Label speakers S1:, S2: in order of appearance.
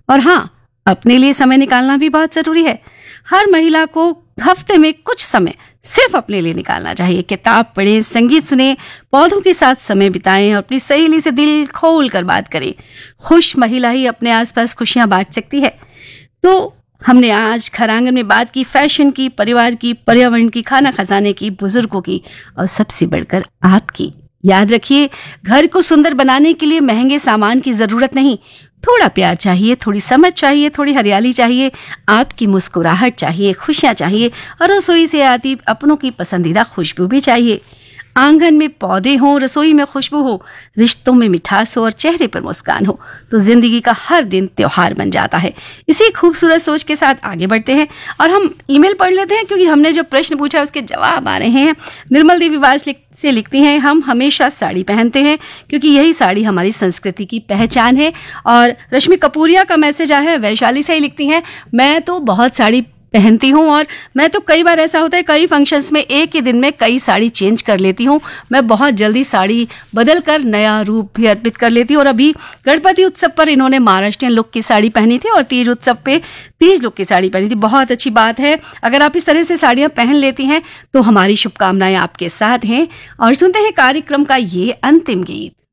S1: और हाँ, अपने लिए समय निकालना भी बहुत जरूरी है। हर महिला को हफ्ते में कुछ समय सिर्फ अपने लिए निकालना चाहिए। किताब पढ़ें, संगीत सुने, पौधों के साथ समय बिताएं और अपनी सहेली से दिल खोल कर बात करें। खुश महिला ही अपने आसपास खुशियां बांट सकती है। तो हमने आज घर आंगन में बात की फैशन की, परिवार की, पर्यावरण की, खाना खजाने की, बुजुर्गों की और सबसे बढ़कर आपकी। याद रखिए, घर को सुंदर बनाने के लिए महंगे सामान की जरूरत नहीं, थोड़ा प्यार चाहिए, थोड़ी समझ चाहिए, थोड़ी हरियाली चाहिए, आपकी मुस्कुराहट चाहिए, खुशियां चाहिए और रसोई से आती अपनों की पसंदीदा खुशबू भी चाहिए। आंगन में पौधे हों, रसोई में खुशबू हो, रिश्तों में मिठास हो और चेहरे पर मुस्कान हो तो जिंदगी का हर दिन त्योहार बन जाता है। इसी खूबसूरत सोच के साथ आगे बढ़ते हैं और हम ईमेल पढ़ लेते हैं, क्योंकि हमने जो प्रश्न पूछा उसके जवाब आ रहे हैं। निर्मल देवी वास से लिखती हैं, हम हमेशा साड़ी पहनते हैं क्योंकि यही साड़ी हमारी संस्कृति की पहचान है। और रश्मि कपूरिया का मैसेज आया है, वैशाली से ही लिखती हैं, मैं तो बहुत साड़ी पहनती हूँ और मैं तो कई बार ऐसा होता है कई फंक्शंस में एक ही दिन में कई साड़ी चेंज कर लेती हूँ। मैं बहुत जल्दी साड़ी बदल कर नया रूप भी अर्पित कर लेती हूँ। और अभी गणपति उत्सव पर इन्होंने महाराष्ट्रियन लुक की साड़ी पहनी थी और तीज उत्सव पे तीज लुक की साड़ी पहनी थी। बहुत अच्छी बात है, अगर आप इस तरह से साड़ियाँ पहन लेती हैं तो हमारी शुभकामनाएं आपके साथ हैं। और सुनते हैं कार्यक्रम का ये अंतिम गीत।